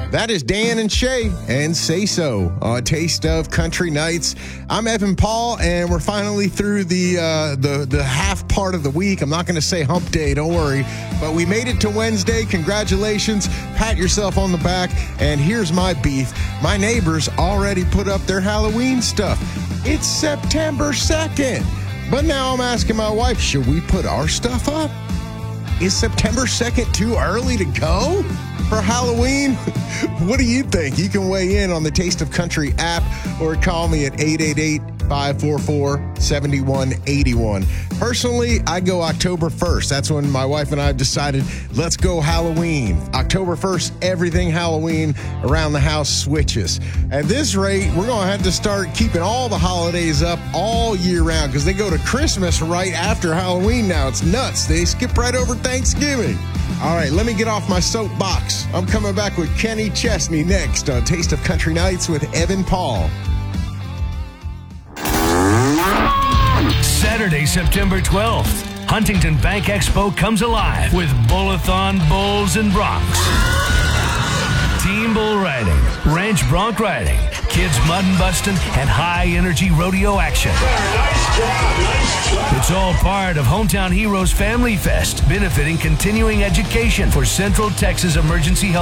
That is Dan and Shay and Say So on Taste of Country Nights. I'm Evan Paul, and we're finally through the half part of the week. I'm not going to say hump day, don't worry, but we made it to Wednesday. Congratulations. Pat yourself on the back. And here's my beef. My neighbors already put up their Halloween stuff. It's September 2nd. But now I'm asking my wife, should we put our stuff up? Is September 2nd too early to go for Halloween? What do you think? You can weigh in on the Taste of Country app or call me at 888-544-7181. Personally, I go October 1st. That's when my wife and I have decided, let's go Halloween. October 1st, everything Halloween around the house switches. At this rate, we're going to have to start keeping all the holidays up all year round because they go to Christmas right after Halloween now. It's nuts. They skip right over Thanksgiving. All right, let me get off my soapbox. I'm coming back with Kenny Chesney next on Taste of Country Nights with Evan Paul. Saturday, September 12th, Huntington Bank Expo comes alive with Bullathon Bulls and Broncs. Team bull riding, ranch bronc riding, kids mud and busting, and high-energy rodeo action. Nice job. It's all part of Hometown Heroes Family Fest, benefiting continuing education for Central Texas Emergency Health.